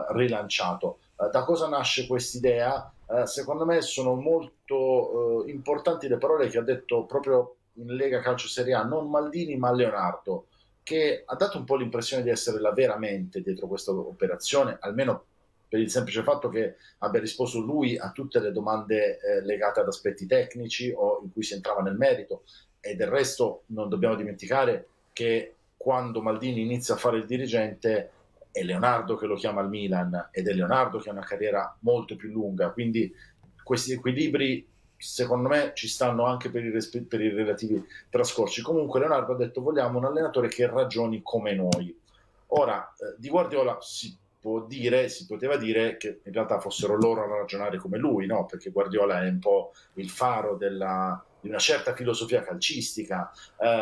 rilanciato. Da cosa nasce quest'idea? Secondo me sono molto importanti le parole che ha detto proprio in Lega Calcio Serie A, non Maldini ma Leonardo, che ha dato un po' l'impressione di essere la vera mente dietro questa operazione, almeno per il semplice fatto che abbia risposto lui a tutte le domande legate ad aspetti tecnici o in cui si entrava nel merito. E del resto non dobbiamo dimenticare che quando Maldini inizia a fare il dirigente è Leonardo che lo chiama al Milan ed è Leonardo che ha una carriera molto più lunga, quindi questi equilibri secondo me ci stanno anche per i relativi trascorsi. Comunque Leonardo ha detto vogliamo un allenatore che ragioni come noi. Ora, di Guardiola si poteva dire che in realtà fossero loro a ragionare come lui, no? Perché Guardiola è un po' il faro di una certa filosofia calcistica.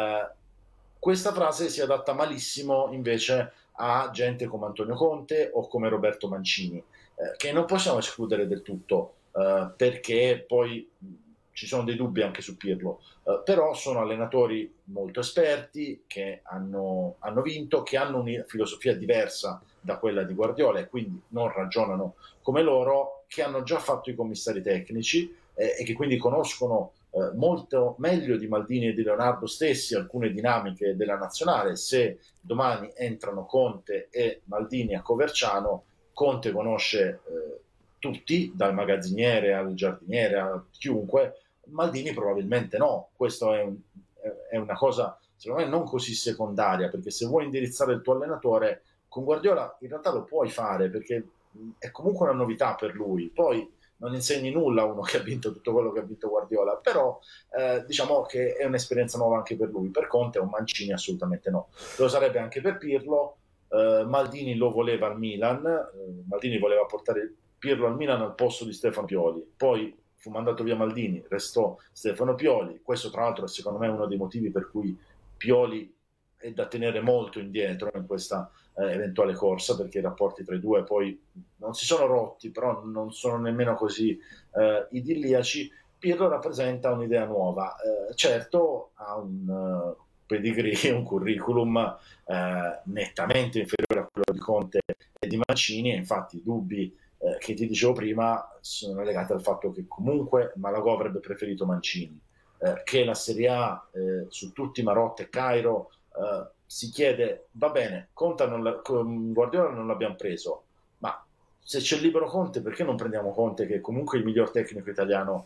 Questa frase si adatta malissimo invece a gente come Antonio Conte o come Roberto Mancini, che non possiamo escludere del tutto, perché poi ci sono dei dubbi anche su Pirlo, però sono allenatori molto esperti che hanno vinto, che hanno una filosofia diversa da quella di Guardiola e quindi non ragionano come loro, che hanno già fatto i commissari tecnici e che quindi conoscono molto meglio di Maldini e di Leonardo stessi alcune dinamiche della nazionale. Se domani entrano Conte e Maldini a Coverciano, Conte conosce tutti, dal magazziniere al giardiniere a chiunque, Maldini probabilmente no. Questo è una cosa secondo me non così secondaria, perché se vuoi indirizzare il tuo allenatore con Guardiola in realtà lo puoi fare perché è comunque una novità per lui. Poi non insegni nulla a uno che ha vinto tutto quello che ha vinto Guardiola, però diciamo che è un'esperienza nuova anche per lui. Per Conte o Mancini assolutamente no. Lo sarebbe anche per Pirlo. Maldini lo voleva al Milan, Maldini voleva portare Pirlo al Milan al posto di Stefano Pioli, poi fu mandato via Maldini, restò Stefano Pioli. Questo tra l'altro è secondo me uno dei motivi per cui Pioli è da tenere molto indietro in questa eventuale corsa, perché i rapporti tra i due poi non si sono rotti, però non sono nemmeno così idilliaci. Pirlo rappresenta un'idea nuova, certo ha un pedigree, un curriculum nettamente inferiore a quello di Conte e di Mancini, e infatti i dubbi che ti dicevo prima sono legati al fatto che comunque Malagò avrebbe preferito Mancini, che la Serie A su tutti Marotta e Cairo si chiede, va bene, con Guardiola non l'abbiamo preso, ma se c'è libero Conte perché non prendiamo Conte, che è comunque il miglior tecnico italiano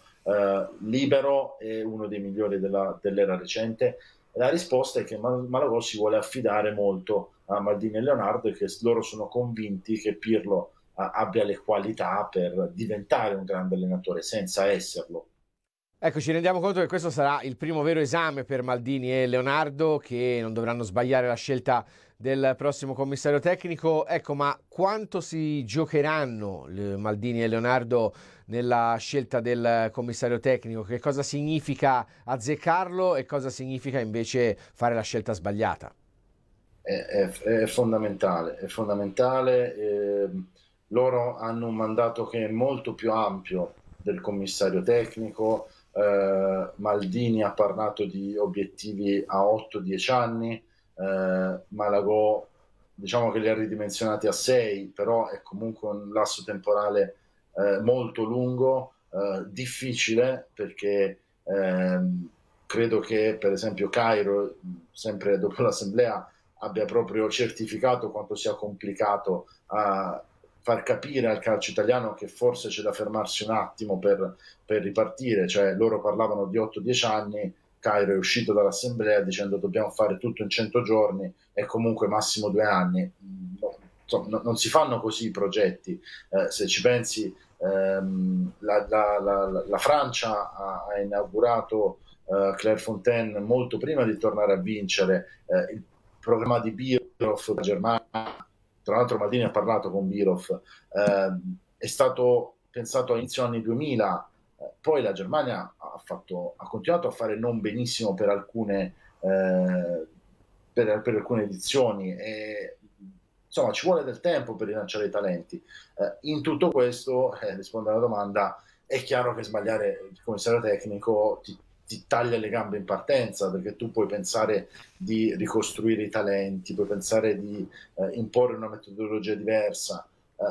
libero e uno dei migliori dell'era recente? La risposta è che Malagò si vuole affidare molto a Maldini e Leonardo e che loro sono convinti che Pirlo abbia le qualità per diventare un grande allenatore senza esserlo. Ecco, ci rendiamo conto che questo sarà il primo vero esame per Maldini e Leonardo, che non dovranno sbagliare la scelta del prossimo commissario tecnico. Ecco, ma quanto si giocheranno Maldini e Leonardo nella scelta del commissario tecnico? Che cosa significa azzeccarlo e cosa significa invece fare la scelta sbagliata? È fondamentale, è fondamentale. Loro hanno un mandato che è molto più ampio del commissario tecnico. Maldini ha parlato di obiettivi a 8-10 anni, Malagò diciamo che li ha ridimensionati a 6, però è comunque un lasso temporale molto lungo, difficile perché credo che per esempio Cairo, sempre dopo l'assemblea, abbia proprio certificato quanto sia complicato a far capire al calcio italiano che forse c'è da fermarsi un attimo per ripartire, cioè loro parlavano di 8-10 anni, Cairo è uscito dall'assemblea dicendo dobbiamo fare tutto in 100 giorni e comunque massimo 2 anni. Non si fanno così i progetti, se ci pensi la Francia ha inaugurato Clairefontaine molto prima di tornare a vincere, il programma di Birov, la Germania, tra l'altro Maldini ha parlato con Birov, è stato pensato a inizio anni 2000, poi la Germania ha continuato a fare non benissimo per alcune, per alcune edizioni e insomma ci vuole del tempo per rilanciare i talenti. In tutto questo, rispondere alla domanda, è chiaro che sbagliare il commissario tecnico ti taglia le gambe in partenza, perché tu puoi pensare di ricostruire i talenti, puoi pensare di imporre una metodologia diversa,